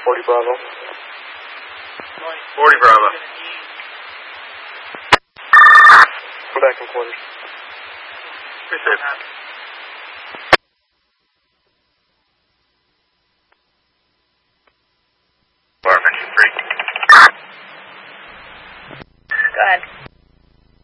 40 Bravo. 40 Bravo. Come back in quarters. Receive. Go ahead.